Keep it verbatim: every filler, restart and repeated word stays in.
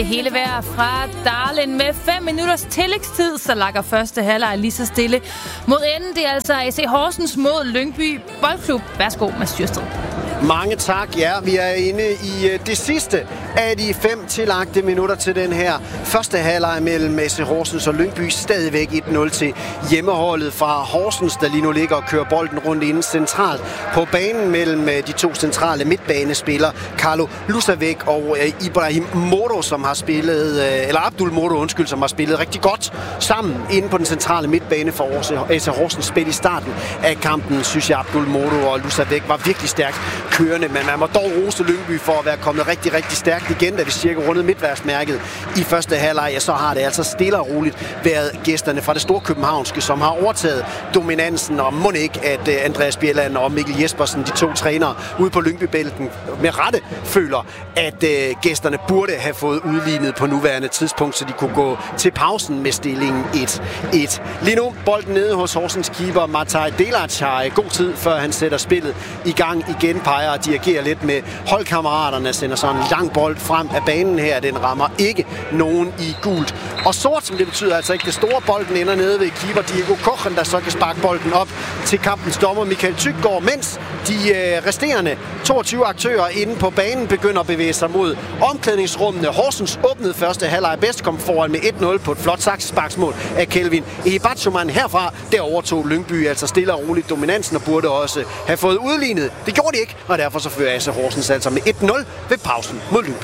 Hele vejr fra Darlin med fem minutters tillægstid, så lakker første halvleg lige så stille mod enden. Det er altså A C Horsens mod Lyngby Boldklub. Værsgo, Mads Thyrsted. Mange tak. Ja, vi er inde i det sidste af de fem tillagte minutter til den her første halvleg mellem A C Horsens og Lyngby. Stadigvæk et nul til hjemmeholdet fra Horsens, der lige nu ligger og kører bolden rundt inden centralt på banen mellem de to centrale midtbanespillere, Carlo Lusavec og Ibrahim Moro, som har spillet, eller Abdul Moro, undskyld, som har spillet rigtig godt sammen inde på den centrale midtbane for A C Horsens. Spil i starten af kampen, synes jeg, Abdul Moro og Lusavec var virkelig stærkt kørende, men man må dog rose Lyngby for at være kommet rigtig, rigtig stærkt igen, da vi cirka rundet midtværksmærket i første halvleg. Ja, så har det altså stille og roligt været gæsterne fra det store københavnske, som har overtaget dominansen, og må ikke, at Andreas Bjelland og Mikkel Jespersen, de to trænere ude på Lyngbybælten, med rette føler, at øh, gæsterne burde have fået udlignet på nuværende tidspunkt, så de kunne gå til pausen med stillingen et et. Lige nu bolden nede hos Horsens keeper Mataj Delac har god tid, før han sætter spillet i gang igen, peger og dirigerer lidt med holdkammeraterne, sender sådan en lang bold frem af banen her. Den rammer ikke nogen i gult og sort, som det betyder altså ikke det store. Bolden ender nede ved keeper Diego Kochen, der så kan sparke bolden op til kampens dommer Michael Tyggaard, mens de øh, resterende toogtyve aktører inde på banen begynder at bevæge sig mod omklædningsrummene. Horsens åbnede første halvleg bedst, kom foran med et nul på et flot saksesparksmål af Kelvin Ehibachoman. Herfra der overtog Lyngby altså stille og roligt dominansen og burde også have fået udlignet. Det gjorde de ikke, og derfor så fører A C Horsens altså med et nul ved pausen mod Lyngby.